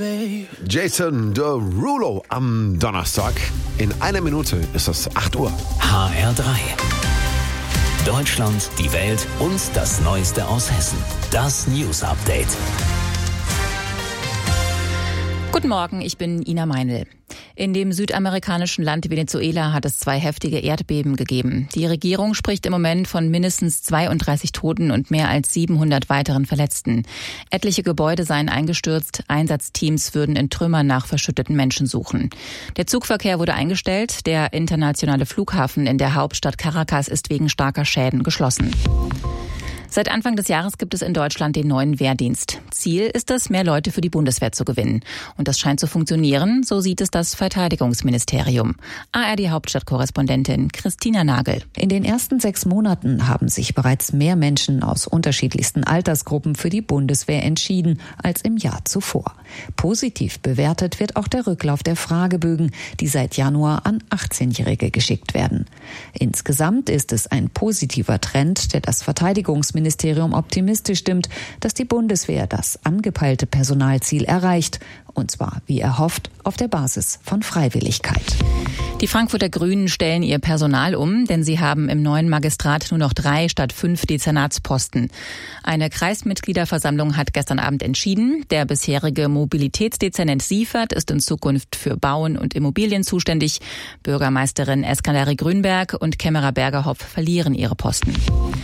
Jason Derulo am Donnerstag. In einer Minute ist es 8 Uhr. HR3. Deutschland, die Welt und das Neueste aus Hessen. Das News Update. Guten Morgen, ich bin Ina Meinl. In dem südamerikanischen Land Venezuela hat es 2 heftige Erdbeben gegeben. Die Regierung spricht im Moment von mindestens 32 Toten und mehr als 700 weiteren Verletzten. Etliche Gebäude seien eingestürzt, Einsatzteams würden in Trümmern nach verschütteten Menschen suchen. Der Zugverkehr wurde eingestellt, der internationale Flughafen in der Hauptstadt Caracas ist wegen starker Schäden geschlossen. Seit Anfang des Jahres gibt es in Deutschland den neuen Wehrdienst. Ziel ist es, mehr Leute für die Bundeswehr zu gewinnen. Und das scheint zu funktionieren, so sieht es das Verteidigungsministerium. ARD-Hauptstadtkorrespondentin Christina Nagel. In den ersten 6 Monaten haben sich bereits mehr Menschen aus unterschiedlichsten Altersgruppen für die Bundeswehr entschieden als im Jahr zuvor. Positiv bewertet wird auch der Rücklauf der Fragebögen, die seit Januar an 18-Jährige geschickt werden. Insgesamt ist es ein positiver Trend, der das Verteidigungsministerium optimistisch stimmt, dass die Bundeswehr das angepeilte Personalziel erreicht. Und zwar, wie erhofft, auf der Basis von Freiwilligkeit. Die Frankfurter Grünen stellen ihr Personal um, denn sie haben im neuen Magistrat nur noch 3 statt 5 Dezernatsposten. Eine Kreismitgliederversammlung hat gestern Abend entschieden, der bisherige Mobilitätsdezernent Siefert ist in Zukunft für Bauen und Immobilien zuständig. Bürgermeisterin Eskandari Grünberg und Kämmerer Bergerhoff verlieren ihre Posten.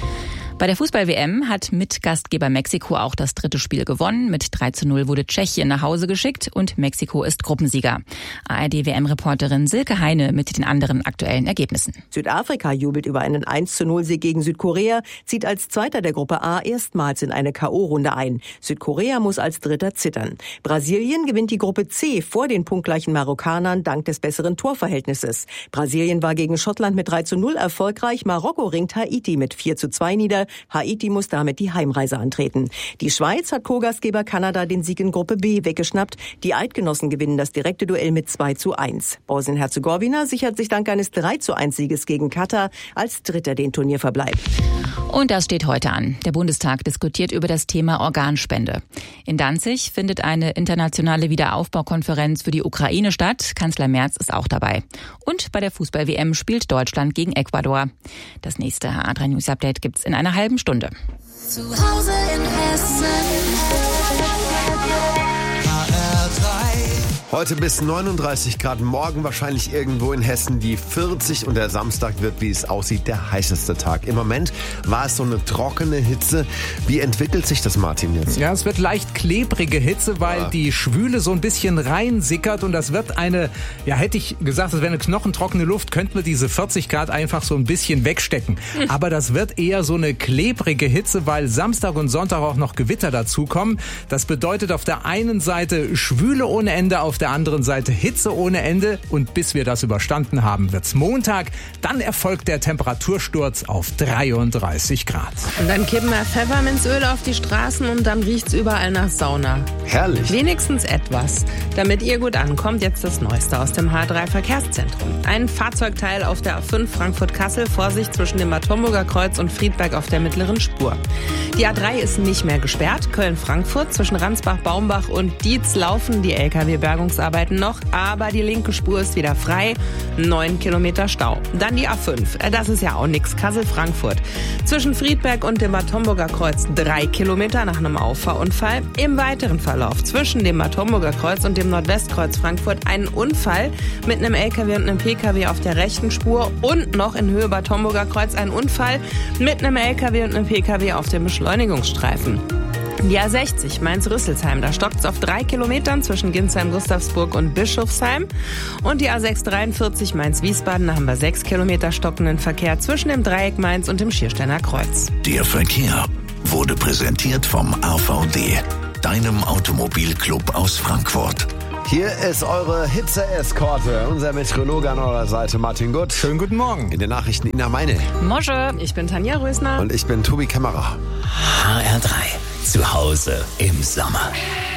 Bei der Fußball-WM hat Mitgastgeber Mexiko auch das 3. Spiel gewonnen. Mit 3:0 wurde Tschechien nach Hause geschickt und Mexiko ist Gruppensieger. ARD-WM-Reporterin Silke Heine mit den anderen aktuellen Ergebnissen. Südafrika jubelt über einen 1:0-Sieg gegen Südkorea, zieht als Zweiter der Gruppe A erstmals in eine K.O.-Runde ein. Südkorea muss als Dritter zittern. Brasilien gewinnt die Gruppe C vor den punktgleichen Marokkanern dank des besseren Torverhältnisses. Brasilien war gegen Schottland mit 3:0 erfolgreich. Marokko ringt Haiti mit 4:2 nieder. Haiti muss damit die Heimreise antreten. Die Schweiz hat Co-Gastgeber Kanada den Sieg in Gruppe B weggeschnappt. Die Eidgenossen gewinnen das direkte Duell mit 2:1. Bosnien-Herzegowina sichert sich dank eines 3:1-Sieges gegen Katar als Dritter den Turnierverbleib. Und das steht heute an. Der Bundestag diskutiert über das Thema Organspende. In Danzig findet eine internationale Wiederaufbaukonferenz für die Ukraine statt. Kanzler Merz ist auch dabei. Und bei der Fußball-WM spielt Deutschland gegen Ecuador. Das nächste HR3 News Update gibt's in einer halben Stunde. Zu Hause in Hessen. Heute bis 39 Grad, morgen wahrscheinlich irgendwo in Hessen die 40 und der Samstag wird, wie es aussieht, der heißeste Tag. Im Moment war es so eine trockene Hitze. Wie entwickelt sich das, Martin, jetzt? Ja, es wird leicht klebrige Hitze, weil die Schwüle so ein bisschen reinsickert und das wird eine, ja, hätte ich gesagt, das wäre eine knochentrockene Luft, könnten wir diese 40 Grad einfach so ein bisschen wegstecken. Aber das wird eher so eine klebrige Hitze, weil Samstag und Sonntag auch noch Gewitter dazukommen. Das bedeutet auf der einen Seite Schwüle ohne Ende, auf der anderen Seite Hitze ohne Ende und bis wir das überstanden haben, wird's Montag. Dann erfolgt der Temperatursturz auf 33 Grad. Und dann kippen wir Pfefferminzöl auf die Straßen und dann riecht's überall nach Sauna. Herrlich. Wenigstens etwas. Damit ihr gut ankommt, jetzt das Neueste aus dem H3 Verkehrszentrum. Ein Fahrzeugteil auf der A5 Frankfurt-Kassel, Vorsicht zwischen dem Bad Homburger Kreuz und Friedberg auf der mittleren Spur. Die A3 ist nicht mehr gesperrt. Köln-Frankfurt zwischen Ransbach-Baumbach und Dietz laufen die Lkw-Bergungsarbeiten noch, aber die linke Spur ist wieder frei. 9 Kilometer Stau. Dann die A5. Das ist ja auch nix. Kassel-Frankfurt. Zwischen Friedberg und dem Bad Homburger Kreuz 3 Kilometer nach einem Auffahrunfall. Im weiteren Verlauf zwischen dem Bad Homburger Kreuz und dem Nordwestkreuz Frankfurt einen Unfall mit einem Lkw und einem Pkw auf der rechten Spur und noch in Höhe Bad Homburger Kreuz ein Unfall mit einem Lkw und einem Pkw auf dem Beschleunigungsstreifen. Die A60 Mainz-Rüsselsheim, da stockt's auf 3 Kilometern zwischen Ginsheim-Gustavsburg und Bischofsheim. Und die A643 Mainz-Wiesbaden, da haben wir 6 Kilometer stockenden Verkehr zwischen dem Dreieck Mainz und dem Schiersteiner Kreuz. Der Verkehr wurde präsentiert vom AVD, deinem Automobilclub aus Frankfurt. Hier ist eure Hitze-Eskorte. Unser Meteorologe an eurer Seite, Martin Gutt. Schönen guten Morgen. In den Nachrichten Ina Meinl. Mosche. Ich bin Tanja Rösner. Und ich bin Tobi Kämmerer. HR3. Zu Hause im Sommer.